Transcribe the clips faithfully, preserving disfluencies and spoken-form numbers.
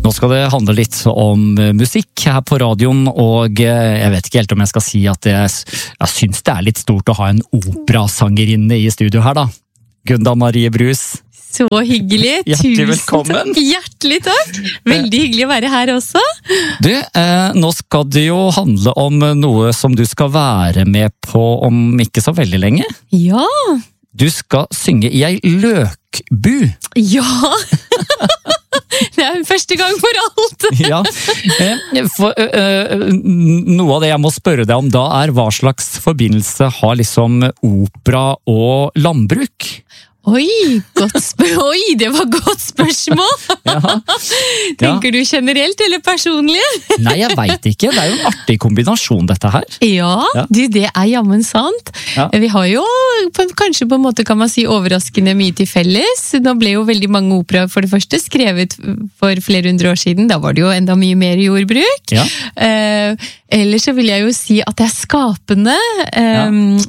Nå skal det handle litt om musikk her på radioen, og jeg vet ikke helt om jeg skal si at jeg, jeg synes det er litt stort å ha en operasangerinne i studio her da. Gunda Marie Brus. Så hyggelig. Hjertelig velkommen. Tusen takk. Hjertelig takk. Veldig hyggelig å være her også. Du, eh, nå skal det jo handle om noe som du skal være med på om ikke så veldig lenge. Ja. Du skal synge i ei løkbu. Ja. Det er første gang for alt. Ja, for, uh, noe av det jeg må spørre deg om da er hva slags forbindelse har liksom opera og landbruk? Oi, godt spør- Oi, det var godt spørsmål. Ja. Tenker du generelt eller personlig? Nei, jeg vet ikke. Det er jo en artig kombinasjon dette her. Ja, Ja. du, det er jammen sant. Ja. Vi har jo på, kanskje på en måte kan man si overraskende mye til felles. Nå ble jo veldig mange opera for det første skrevet for flere hundre år siden. Da var det jo enda mye mer jordbruk. Ja. Eh, ellers så vil jeg jo si at det er skapende, eh,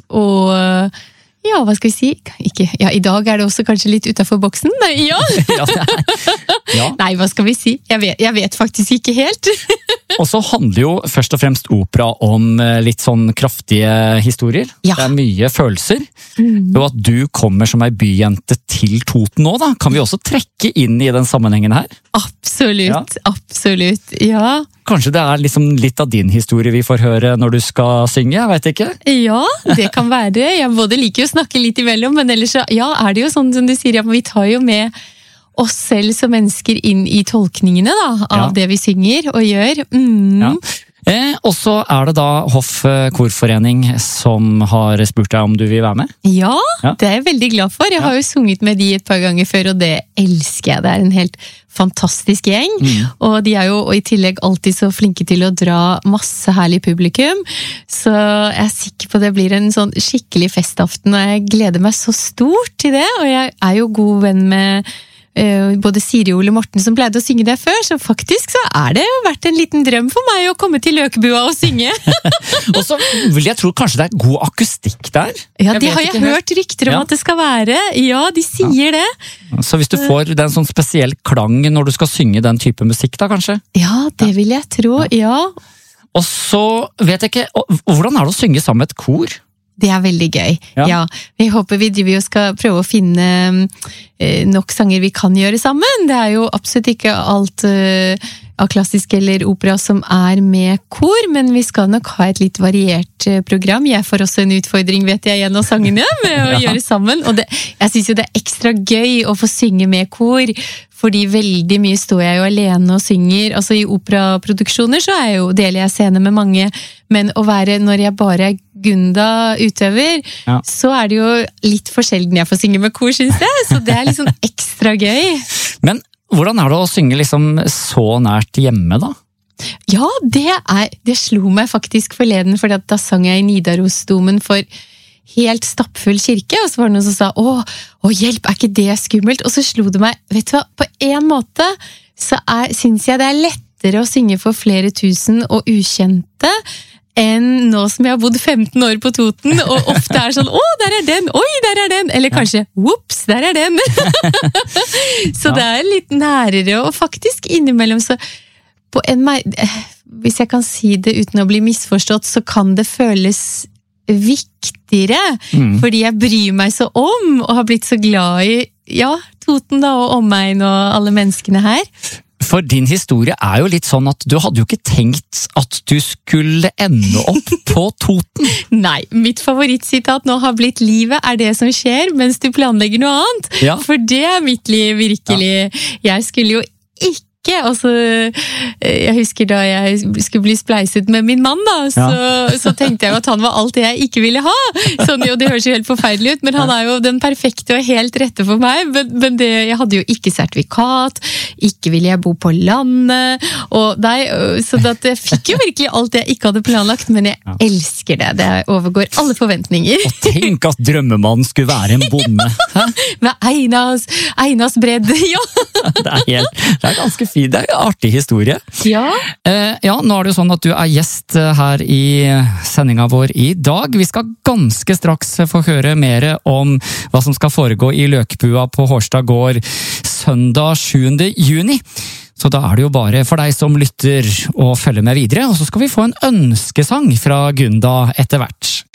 og ja, hva skal vi si? Ikke, ja, i dag er det også kanskje litt utenfor boksen. Nei, ja. Ja, det er- ja. Nei, hva skal vi si? Jeg vet, jeg vet faktisk ikke helt. Og så handler jo først og fremst opera om eh, litt sånn kraftige historier. Ja. Det er mye følelser. Og at du kommer som ei byjente til Toten nå da, kan vi også trekke inn i den sammenhengen her. Absolutt, absolutt, ja. Kanskje det er liksom litt av din historie vi får høre når du skal synge, jeg vet ikke. Ja, det kan være. Jeg både liker å snakke litt imellom, men ellers så, ja, er det jo sånn som du sier, ja, vi tar jo med oss selv som mennesker inn i tolkningene da, av Ja. det vi synger og gjør. Mm. Ja. Eh, og så er det da Hoff Korforening som har spurt deg om du vil være med. Ja, Ja. det er jeg veldig glad for. Jeg har jo sunget med de et par ganger før, og det elsker jeg. Det er en helt fantastisk gjeng. Mm. Og de er jo og i tillegg alltid så flinke til å dra masse herlig publikum. Så jeg er sikker på det blir en sånn skikkelig festaften, og jeg gleder meg så stort til det. Og jeg er jo god venn med eh, både Siri og Ole Morten som pleide å synge der før, så faktisk så er det jo vært en liten drøm for meg å komme til Løkebua og synge. Og så vil jeg tro kanskje det er god akustikk der. Ja, Jeg det vet har jeg ikke helt. hørt rykter om Ja. at det skal være. Ja, de sier det. Så hvis du får den sånn spesiell klang når du skal synge den type musikk da, kanskje? Ja, det vil jeg tro, ja. Og så vet jeg ikke, og- hvordan er det å synge sammen med et kor? Det er veldig gøy. Ja. Ja. Vi håper vi driver og skal prøve å finne eh, nok sanger vi kan gjøre sammen. Det er jo absolutt ikke alt eh, av klassisk eller opera som er med kor, men vi skal nok ha et litt variert eh, program. Jeg får også en utfordring, vet jeg, gjennom sangene med å Ja. gjøre sammen. Og det, jeg synes jo det er ekstra gøy å få synge med kor, fordi veldig mye står jeg jo alene og synger. Altså i operaproduksjoner så er jeg jo, deler jeg scene med mange, men å være, når jeg bare er Gunda utøver, Ja. så er det jo litt for sjelden jeg får synge med kor, synes jeg. Så det er litt sånn ekstra gøy. Men hvordan er det å synge liksom så nært hjemme da? Ja, det er, det slo meg faktisk forleden, for da sang jeg i Nidarosdomen for helt stappfull kirke, og så var det noen som sa, å, å hjelp, er ikke det skummelt? Og så slo det meg, vet du hva, på en måte så er, synes jeg det er lettere å synge for flere tusen og ukjente, enn nå som jeg har bodd femten år på Toten, og ofte er sånn, å, der er den, oi, der er den, eller kanskje, whoops, der er den. Så Ja. det er litt nærere, og faktisk innimellom så, på en, meg- hvis jeg kan si det uten å bli misforstått, så kan det føles viktigere, Mm. fordi jeg bryr meg så om, og har blitt så glad i, ja, Toten da, og omegn og alle menneskene her. For din historie er jo litt sånn at du hadde jo ikke tenkt at du skulle ende opp på Toten. Nei, mitt favorittsitat nå har blitt livet er det som skjer mens du planlegger noe annet. Ja. For det er mitt liv virkelig. Jeg skulle jo ikke, altså, jeg husker da jeg skulle bli spleiset med min mann da, så, så tenkte jeg jo at han var alt det jeg ikke ville ha. Sånn, jo, det høres jo helt forferdelig ut, men han er jo den perfekte og helt rette for meg. Men, men det, jeg hadde jo ikke sertifikat, ikke ville jeg bo på landet, og nei, så at jeg fikk jo virkelig alt det jeg ikke hadde planlagt, men jeg Ja. elsker det. Det overgår alle forventninger. Og tenk at drømmemannen skulle være en bonde. Hæ? Med Einas, Einas bredd, ja. Det er, helt, det er ganske fint. Det er en artig historie. Ja. Eh, ja, nå er det jo sånn at du er gjest eh, her i sendinga vår i dag. Vi skal ganske straks få høre mer om hva som skal foregå i Løkebua på Hårstad gård søndag sjuende juni. Så da er det jo bare for deg som lytter å følge med videre, og så skal vi få en ønskesang fra Gunda etter hvert.